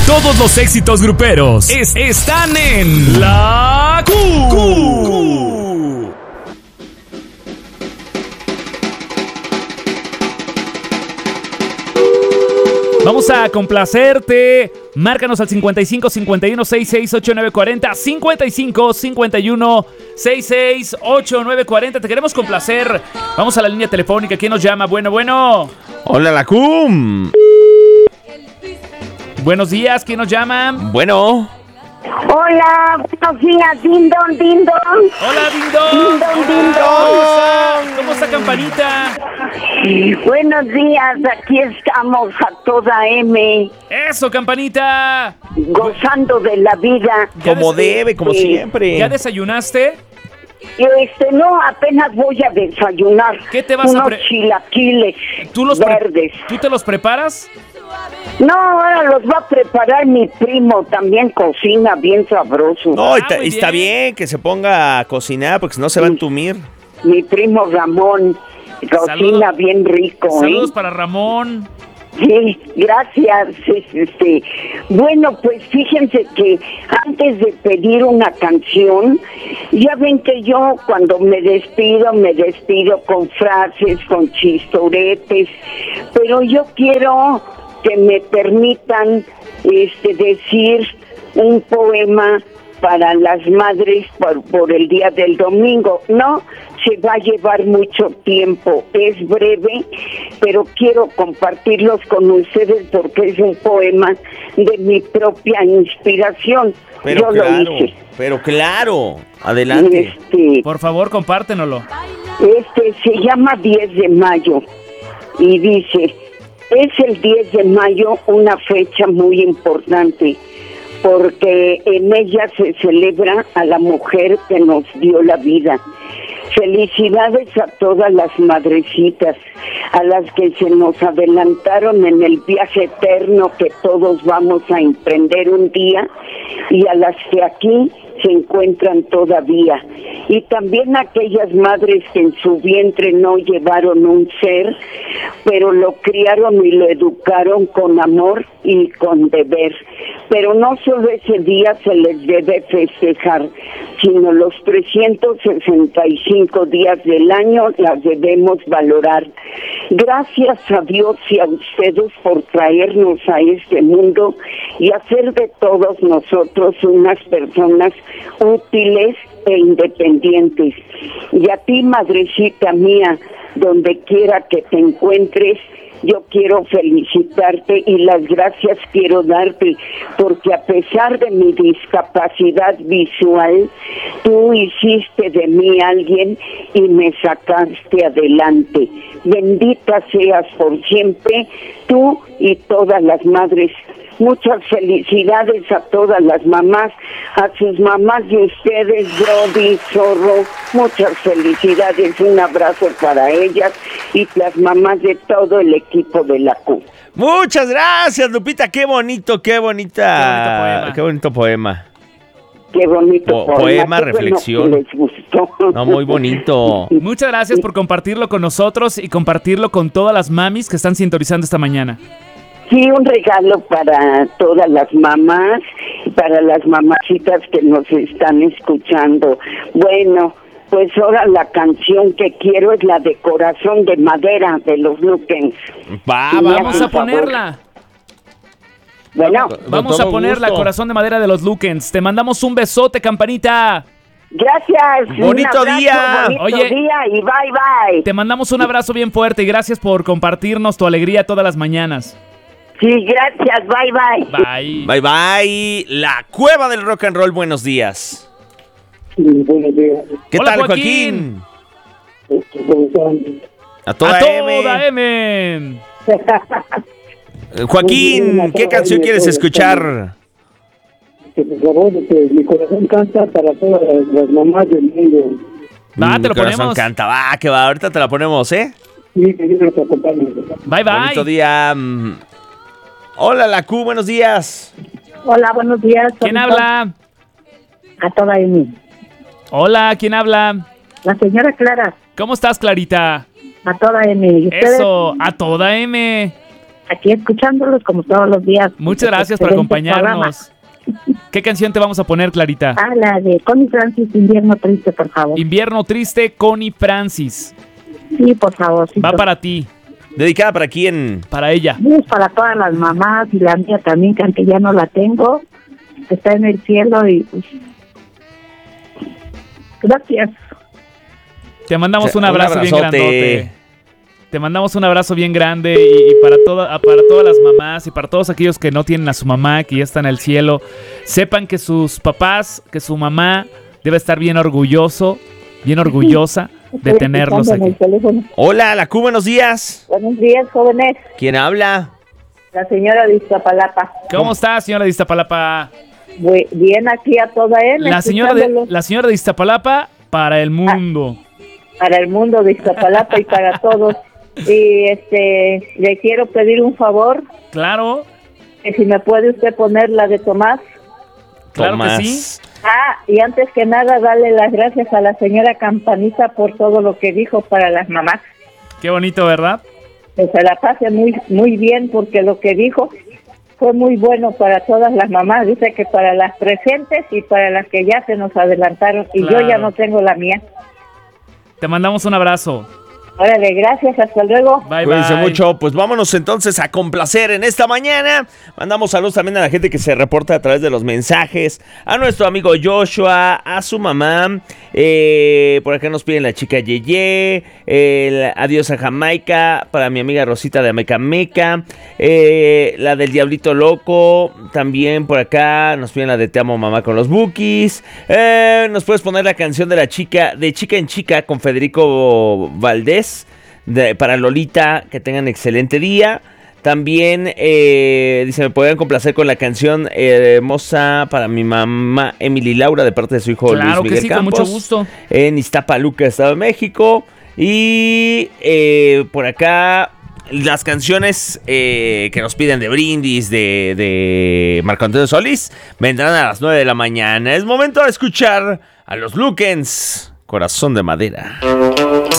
Todos los éxitos gruperos están en La Q. Vamos a complacerte. Márcanos al 55 51 66 8940, 55 51 66 8940. Te queremos complacer. Vamos a la línea telefónica. ¿Quién nos llama? Bueno. Hola, la CUM. Buenos días. ¿Quién nos llama? Bueno. Hola, buenos días, Dindon, Dindon. Hola, Dindon. Dindon, Dindon. ¿Cómo está, Campanita? Buenos días, aquí estamos a toda M. Eso, Campanita. Gozando de la vida. Como debe, como siempre. ¿Ya desayunaste? No, apenas voy a desayunar. ¿Qué te vas a Unos chilaquiles verdes. ¿Tú te los preparas? No, ahora los va a preparar mi primo, también cocina bien sabroso. No, está bien que se ponga a cocinar porque si no se va a entumir. Mi primo Ramón cocina bien rico. Saludos para Ramón. Sí, gracias. Bueno, pues fíjense que antes de pedir una canción, ya ven que yo cuando me despido con frases, con chistoretes, pero yo quiero que me permitan decir un poema para las madres por el día del domingo. No se va a llevar mucho tiempo, es breve, pero quiero compartirlos con ustedes porque es un poema de mi propia inspiración. Yo lo hice. Pero claro, adelante. Por favor, compártenoslo. Se llama 10 de mayo y dice: es el 10 de mayo una fecha muy importante porque en ella se celebra a la mujer que nos dio la vida. Felicidades a todas las madrecitas, a las que se nos adelantaron en el viaje eterno que todos vamos a emprender un día y a las que aquí se encuentran todavía. Y también a aquellas madres que en su vientre no llevaron un ser, pero lo criaron y lo educaron con amor y con deber. Pero no solo ese día se les debe festejar, sino los 365 días del año las debemos valorar. Gracias a Dios y a ustedes por traernos a este mundo y hacer de todos nosotros unas personas útiles e independientes. Y a ti, madrecita mía, donde quiera que te encuentres, yo quiero felicitarte y las gracias quiero darte, porque a pesar de mi discapacidad visual, tú hiciste de mí alguien y me sacaste adelante. Bendita seas por siempre, tú y todas las madres. Muchas felicidades a todas las mamás, a sus mamás de ustedes, Brody, Zorro, muchas felicidades, un abrazo para ellas y las mamás de todo el equipo de la Q. Muchas gracias, Lupita, qué bonito poema. Qué bonito poema, reflexión. Bueno, les gustó. No, muy bonito. Muchas gracias por compartirlo con nosotros y compartirlo con todas las mamis que están sintonizando esta mañana. Sí, un regalo para todas las mamás, para las mamacitas que nos están escuchando. Bueno, pues ahora la canción que quiero es la de Corazón de Madera de los Lukens. Vamos a ponerla. Bueno, vamos a ponerla, Corazón de Madera de los Lukens. Te mandamos un besote, Campanita. Gracias. Bonito día. Bonito día y bye. Te mandamos un abrazo bien fuerte y gracias por compartirnos tu alegría todas las mañanas. Sí, gracias, bye. Bye. La Cueva del Rock and Roll, buenos días. Sí, buenos días. ¿Qué Hola, tal, Joaquín? A toda toda M. Joaquín, ¿qué canción quieres escuchar? Por favor, mi corazón canta para todas las mamás del mundo. Te lo corazón ponemos. canta, que va, ahorita te la ponemos, ¿eh? Sí, que Dios nos acompañe. Bye. Bonito día. Hola, la Q, buenos días. Hola, buenos días. ¿Quién habla? A toda M. Hola, ¿quién habla? La señora Clara. ¿Cómo estás, Clarita? A toda M. Eso, a toda M. aquí escuchándolos como todos los días. Muchas gracias por acompañarnos. ¿Qué canción te vamos a poner, Clarita? La de Connie Francis, Invierno Triste, por favor. Invierno Triste, Connie Francis. Sí, por favor. Va para ti. ¿Dedicada para quién? Para ella. Es para todas las mamás y la mía también, que aunque ya no la tengo, está en el cielo y pues, gracias. Te mandamos un abrazo bien abrazote. grandote. Te mandamos un abrazo bien grande y para todas las mamás y para todos aquellos que no tienen a su mamá, que ya está en el cielo, sepan que sus papás, que su mamá debe estar bien orgullosa de tenerlos aquí. Hola, la Q, buenos días. Buenos días, jóvenes. ¿Quién habla? La señora de Iztapalapa. ¿Cómo está, señora de Iztapalapa? Bien aquí a toda él. La señora de Iztapalapa para el mundo. Para el mundo de Iztapalapa y para todos. Y le quiero pedir un favor. Claro. Que si me puede usted poner la de Tomás. Claro Tomás. que sí. Y antes que nada, darle las gracias a la señora Campanita por todo lo que dijo para las mamás. Qué bonito, ¿verdad? Que se la pase muy, muy bien, porque lo que dijo fue muy bueno para todas las mamás. Dice que para las presentes y para las que ya se nos adelantaron. Y Claro. yo ya no tengo la mía. Te mandamos un abrazo. Órale, gracias, hasta luego. Bye, Cuídense bye. mucho. Pues vámonos entonces a complacer en esta mañana. Mandamos saludos también a la gente que se reporta a través de los mensajes. A nuestro amigo Joshua, a su mamá. Por acá nos piden la chica Yeye. Adiós a Jamaica. Para mi amiga Rosita de Meca Meca. La del Diablito Loco. También por acá nos piden la de Te Amo Mamá con los Bookies. Nos puedes poner la canción de Chica en Chica con Federico Valdés. Para Lolita, que tengan excelente día. También dice, me podrían complacer con la canción hermosa para mi mamá Emily Laura, de parte de su hijo Claro Luis Miguel que sí, Campos, con mucho gusto. en Iztapaluca, Estado de México. Y por acá las canciones que nos piden de Brindis, de Marco Antonio Solís, vendrán a las 9 de la mañana. Es momento de escuchar a los Lukens, Corazón de Madera.